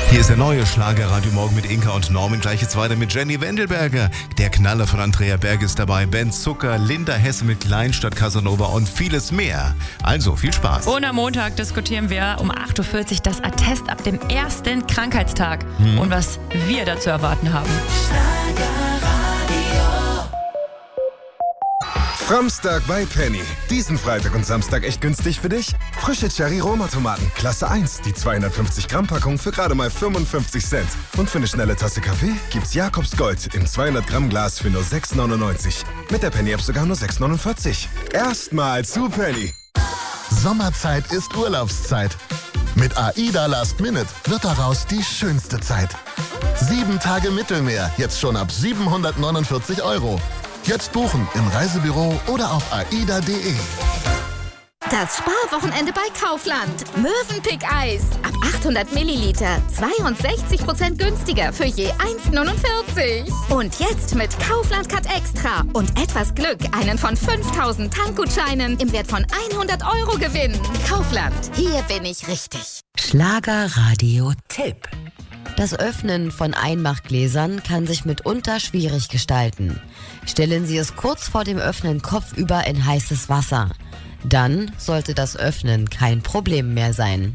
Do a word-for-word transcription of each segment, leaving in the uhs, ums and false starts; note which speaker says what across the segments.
Speaker 1: Hier ist der neue Schlager Radio Morgen mit Inka und Norman. Gleich jetzt weiter mit Jenny Wendelberger. Der Knaller von Andrea Berg ist dabei. Ben Zucker, Linda Hesse mit Kleinstadt Casanova und vieles mehr. Also viel Spaß.
Speaker 2: Und am Montag diskutieren wir um acht Uhr vierzig das Attest ab dem ersten Krankheitstag hm. und was wir da zu erwarten haben.
Speaker 3: Framstag bei Penny. Diesen Freitag und Samstag echt günstig für dich? Frische Cherry-Roma-Tomaten, Klasse eins, die zweihundertfünfzig Gramm Packung für gerade mal fünfundfünfzig Cent. Und für eine schnelle Tasse Kaffee gibt's Jakobs Gold im zweihundert Gramm Glas für nur sechs neunundneunzig. Mit der Penny-App sogar nur sechs neunundvierzig. Erstmal zu Penny.
Speaker 4: Sommerzeit ist Urlaubszeit. Mit AIDA Last Minute wird daraus die schönste Zeit. Sieben Tage Mittelmeer, jetzt schon ab siebenhundertneunundvierzig Euro. Jetzt buchen im Reisebüro oder auf aida punkt de.
Speaker 5: Das Sparwochenende bei Kaufland. Mövenpick-Eis. Ab achthundert Milliliter. zweiundsechzig Prozent günstiger für je eins neunundvierzig. Und jetzt mit Kaufland Cut Extra und etwas Glück einen von fünftausend Tankgutscheinen im Wert von hundert Euro gewinnen. Kaufland. Hier bin ich richtig.
Speaker 6: Schlagerradio-Tipp. Das Öffnen von Einmachgläsern kann sich mitunter schwierig gestalten. Stellen Sie es kurz vor dem Öffnen kopfüber in heißes Wasser. Dann sollte das Öffnen kein Problem mehr sein.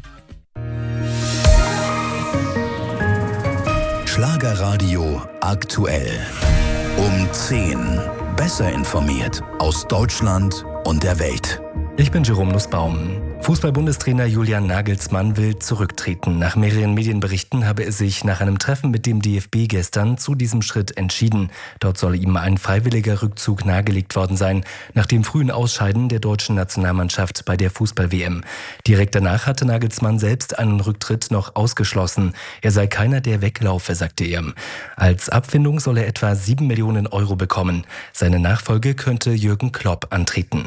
Speaker 7: Schlagerradio aktuell. Um zehn. Besser informiert aus Deutschland und der Welt.
Speaker 8: Ich bin Jerome Nussbaum. Fußball-Bundestrainer Julian Nagelsmann will zurücktreten. Nach mehreren Medienberichten habe er sich nach einem Treffen mit dem D F B gestern zu diesem Schritt entschieden. Dort soll ihm ein freiwilliger Rückzug nahegelegt worden sein, nach dem frühen Ausscheiden der deutschen Nationalmannschaft bei der Fußball-W M. Direkt danach hatte Nagelsmann selbst einen Rücktritt noch ausgeschlossen. Er sei keiner, der weglaufe, sagte er. Als Abfindung soll er etwa sieben Millionen Euro bekommen. Seine Nachfolge könnte Jürgen Klopp antreten.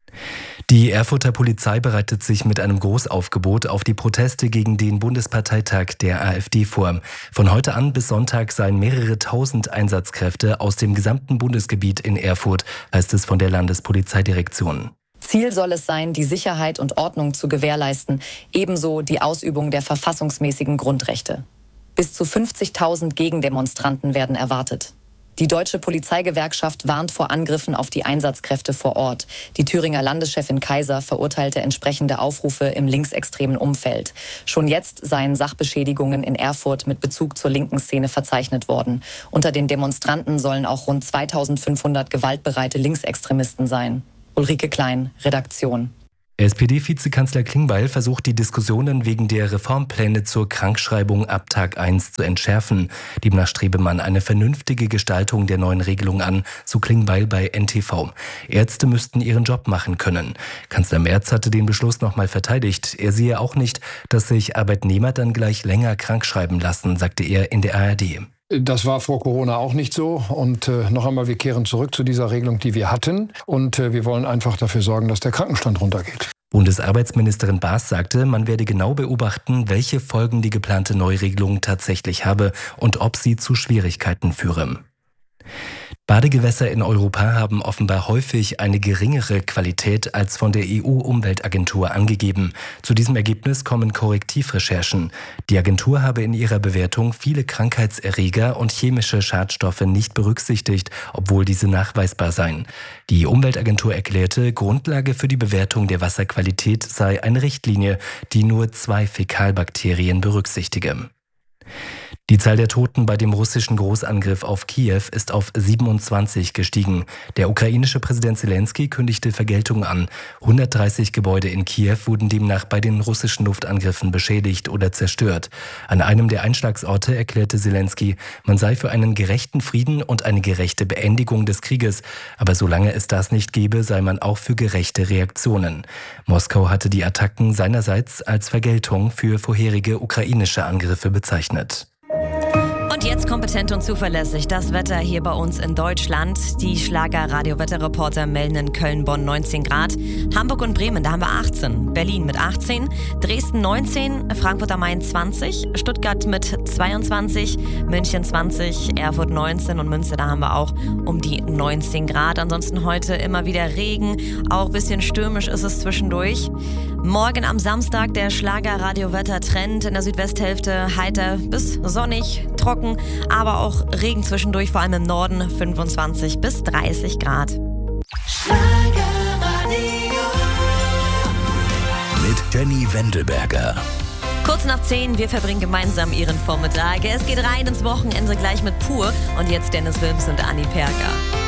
Speaker 8: Die Erfurter Polizei bereitet sich mit einem Großaufgebot auf die Proteste gegen den Bundesparteitag der AfD vor. Von heute an bis Sonntag seien mehrere tausend Einsatzkräfte aus dem gesamten Bundesgebiet in Erfurt, heißt es von der Landespolizeidirektion.
Speaker 9: Ziel soll es sein, die Sicherheit und Ordnung zu gewährleisten, ebenso die Ausübung der verfassungsmäßigen Grundrechte. Bis zu fünfzigtausend Gegendemonstranten werden erwartet. Die Deutsche Polizeigewerkschaft warnt vor Angriffen auf die Einsatzkräfte vor Ort. Die Thüringer Landeschefin Kaiser verurteilte entsprechende Aufrufe im linksextremen Umfeld. Schon jetzt seien Sachbeschädigungen in Erfurt mit Bezug zur linken Szene verzeichnet worden. Unter den Demonstranten sollen auch rund zweitausendfünfhundert gewaltbereite Linksextremisten sein. Ulrike Klein, Redaktion.
Speaker 8: S P D-Vizekanzler Klingbeil versucht, die Diskussionen wegen der Reformpläne zur Krankschreibung ab Tag eins zu entschärfen. Demnach strebe man eine vernünftige Gestaltung der neuen Regelung an, so Klingbeil bei N T V. Ärzte müssten ihren Job machen können. Kanzler Merz hatte den Beschluss nochmal verteidigt. Er sehe auch nicht, dass sich Arbeitnehmer dann gleich länger krankschreiben lassen, sagte er in der A R D.
Speaker 10: Das war vor Corona auch nicht so. Und äh, noch einmal, wir kehren zurück zu dieser Regelung, die wir hatten. Und äh, wir wollen einfach dafür sorgen, dass der Krankenstand runtergeht.
Speaker 8: Bundesarbeitsministerin Baas sagte, man werde genau beobachten, welche Folgen die geplante Neuregelung tatsächlich habe und ob sie zu Schwierigkeiten führe. Badegewässer in Europa haben offenbar häufig eine geringere Qualität als von der E U-Umweltagentur angegeben. Zu diesem Ergebnis kommen Korrektivrecherchen. Die Agentur habe in ihrer Bewertung viele Krankheitserreger und chemische Schadstoffe nicht berücksichtigt, obwohl diese nachweisbar seien. Die Umweltagentur erklärte, Grundlage für die Bewertung der Wasserqualität sei eine Richtlinie, die nur zwei Fäkalbakterien berücksichtige. Die Zahl der Toten bei dem russischen Großangriff auf Kiew ist auf siebenundzwanzig gestiegen. Der ukrainische Präsident Zelensky kündigte Vergeltung an. hundertdreißig Gebäude in Kiew wurden demnach bei den russischen Luftangriffen beschädigt oder zerstört. An einem der Einschlagsorte erklärte Zelensky, man sei für einen gerechten Frieden und eine gerechte Beendigung des Krieges. Aber solange es das nicht gebe, sei man auch für gerechte Reaktionen. Moskau hatte die Attacken seinerseits als Vergeltung für vorherige ukrainische Angriffe bezeichnet.
Speaker 2: Und jetzt kompetent und zuverlässig das Wetter hier bei uns in Deutschland. Die Schlager-Radio-Wetterreporter melden in Köln, Bonn neunzehn Grad. Hamburg und Bremen, da haben wir achtzehn. Berlin mit achtzehn. Dresden neunzehn. Frankfurt am Main zwanzig. Stuttgart mit zweiundzwanzig. München zwanzig. Erfurt neunzehn. Und Münster, da haben wir auch um die neunzehn Grad. Ansonsten heute immer wieder Regen. Auch ein bisschen stürmisch ist es zwischendurch. Morgen am Samstag der Schlager-Radio-Wetter-Trend in der Südwesthälfte heiter bis sonnig, trocken, aber auch Regen zwischendurch, vor allem im Norden fünfundzwanzig bis dreißig Grad.
Speaker 7: Schlagerradio mit Jenny Wendelberger.
Speaker 2: Kurz nach zehn, wir verbringen gemeinsam Ihren Vormittag. Es geht rein ins Wochenende gleich mit Pur und jetzt Dennis Wilms und Anni Perker.